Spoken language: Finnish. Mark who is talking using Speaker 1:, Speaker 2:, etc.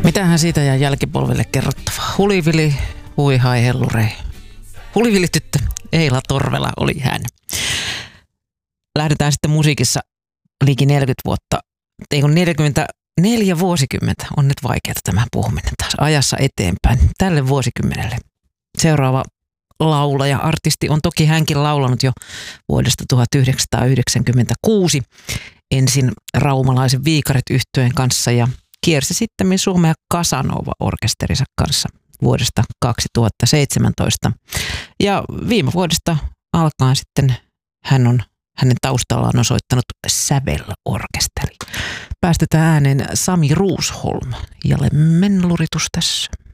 Speaker 1: Mitähän siitä jää jälkipolville kerrottavaa? Hulivili, hui hai hellurei. Hulivili-tyttö Eila Torvela oli hän. Lähdetään sitten musiikissa liki 40 vuotta, ei kun 44 vuosikymmentä. On nyt vaikeaa tämä puhuminen taas ajassa eteenpäin tälle vuosikymmenelle. Seuraava laulaja, artisti on toki hänkin laulanut jo vuodesta 1996. Ensin raumalaisen Viikarit-yhtyeen kanssa ja kiersi sitten Suomea Casanova-orkesterinsa kanssa vuodesta 2017. Ja viime vuodesta alkaen sitten hänen taustallaan on soittanut Sävel-orkesteri. Päästetään ääneen Sami Ruusholm ja Lemmenluritus tässä.